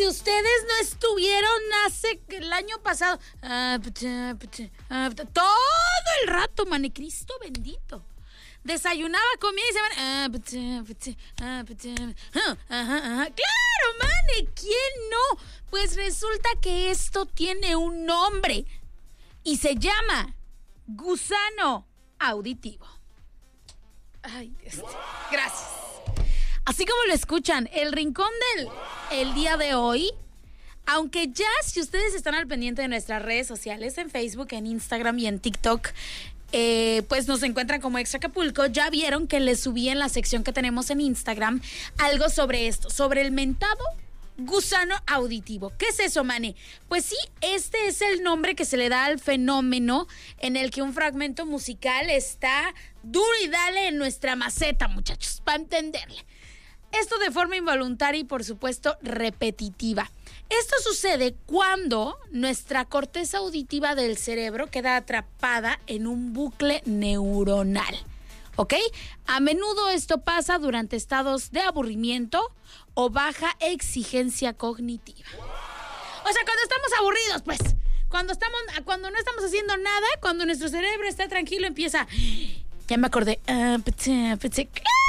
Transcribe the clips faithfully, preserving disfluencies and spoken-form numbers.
ustedes no estuvieron hace el año pasado todo el rato, mane, Cristo bendito. Desayunaba, comía y se van. Claro, mane, ¿quién no? Pues resulta que esto tiene un nombre y se llama gusano auditivo. Ay, Dios. Gracias. Así como lo escuchan, el rincón del el día de hoy, aunque ya si ustedes están al pendiente de nuestras redes sociales, en Facebook, en Instagram y en TikTok, eh, pues nos encuentran como Extra Acapulco, ya vieron que les subí en la sección que tenemos en Instagram algo sobre esto, sobre el mentado gusano auditivo. ¿Qué es eso, mane? Pues sí, este es el nombre que se le da al fenómeno en el que un fragmento musical está duro y dale en nuestra maceta, muchachos, para entenderle. Esto de forma involuntaria y, por supuesto, repetitiva. Esto sucede cuando nuestra corteza auditiva del cerebro queda atrapada en un bucle neuronal, ¿ok? A menudo esto pasa durante estados de aburrimiento o baja exigencia cognitiva. O sea, cuando estamos aburridos, pues, cuando estamos, cuando no estamos haciendo nada, cuando nuestro cerebro está tranquilo, empieza, ya me acordé, uh, pete, pete,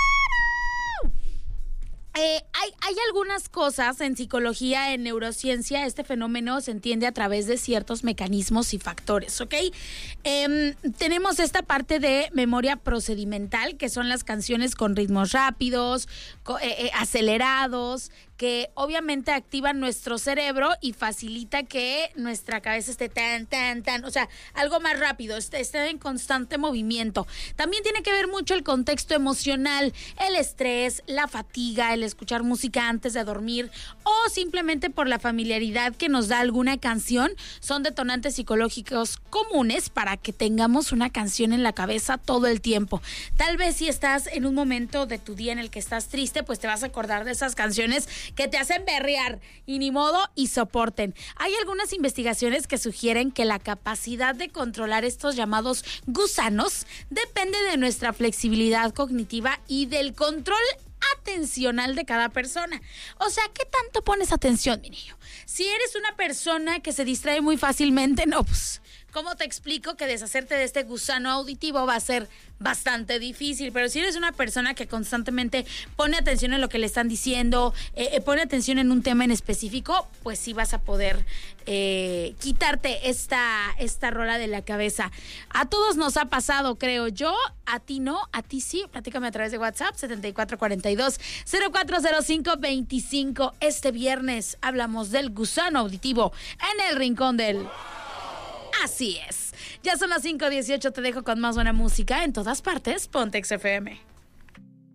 Eh, hay, hay algunas cosas en psicología, en neurociencia, este fenómeno se entiende a través de ciertos mecanismos y factores, ¿ok? Eh, tenemos esta parte de memoria procedimental, que son las canciones con ritmos rápidos, co- eh, eh, acelerados, que obviamente activan nuestro cerebro y facilita que nuestra cabeza esté tan, tan, tan, o sea, algo más rápido, esté, esté en constante movimiento. También tiene que ver mucho el contexto emocional, el estrés, la fatiga, el escuchar música antes de dormir o simplemente por la familiaridad que nos da alguna canción. Son detonantes psicológicos comunes para que tengamos una canción en la cabeza todo el tiempo. Tal vez si estás en un momento de tu día en el que estás triste, pues te vas a acordar de esas canciones que te hacen berrear y ni modo y soporten. Hay algunas investigaciones que sugieren que la capacidad de controlar estos llamados gusanos depende de nuestra flexibilidad cognitiva y del control atencional de cada persona. O sea, ¿qué tanto pones atención, mi niño? Si eres una persona que se distrae muy fácilmente, no, pues, ¿cómo te explico que deshacerte de este gusano auditivo va a ser bastante difícil? Pero si eres una persona que constantemente pone atención en lo que le están diciendo, eh, eh, pone atención en un tema en específico, pues sí vas a poder eh, quitarte esta, esta rola de la cabeza. A todos nos ha pasado, creo yo. A ti no, a ti sí. Platícame a través de WhatsApp, setenta y cuatro cuarenta y dos, cero cuatro cero cinco veinticinco. Este viernes hablamos del gusano auditivo en el rincón del... Así es. Ya son las cinco dieciocho, te dejo con más buena música en todas partes. Ponte X F M.